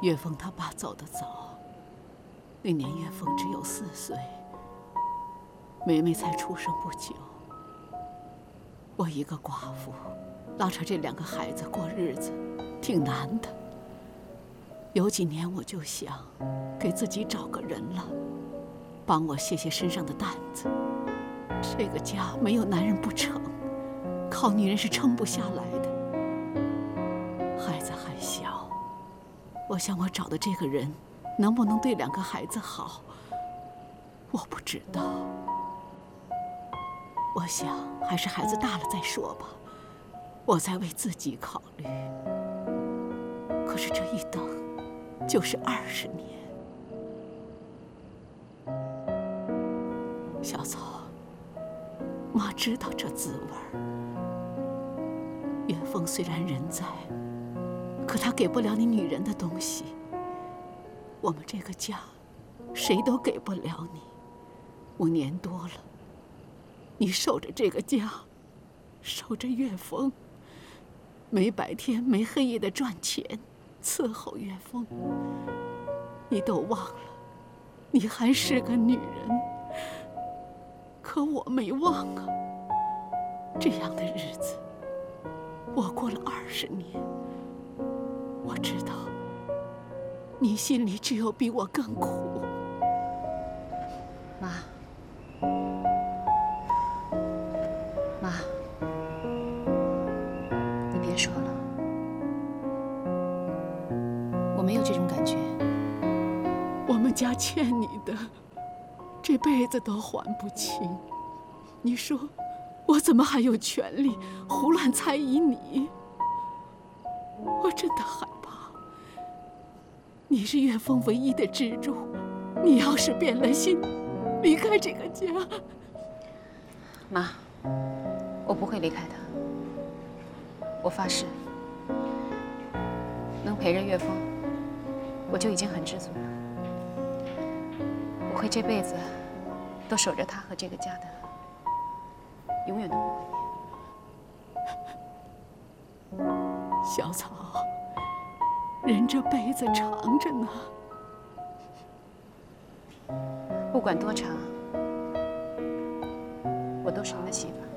岳峰他爸走得早，那年岳峰只有4岁，梅梅才出生不久。我一个寡妇，拉扯这2个孩子过日子，挺难的。有几年我就想，给自己找个人了，帮我卸身上的担子。这个家没有男人不成，靠女人是撑不下来的。孩子还小，我想我找的这个人，能不能对2个孩子好，我不知道。我想还是孩子大了再说吧，我在为自己考虑。可是这一等就是20年。小草，妈知道这滋味儿。岳峰虽然人在，可他给不了你女人的东西。我们这个家，谁都给不了你。5年多了，你守着这个家，守着岳峰，没白天没黑夜的赚钱，伺候岳峰。你都忘了，你还是个女人。可我没忘啊。这样的日子，我过了20年。我知道，你心里只有比我更苦。 妈，妈，你别说了，我没有这种感觉。 我们家欠你的，这辈子都还不清。你说，我怎么还有权利胡乱猜疑你？我真的害怕，你是岳峰唯一的支柱，你要是变了心，离开这个家。 妈，我不会离开他。我发誓，能陪着岳峰，我就已经很知足了。我会这辈子都守着他和这个家的，永远都不会变。 小草，人这辈子长着呢。 不管多长，我都是你的媳妇。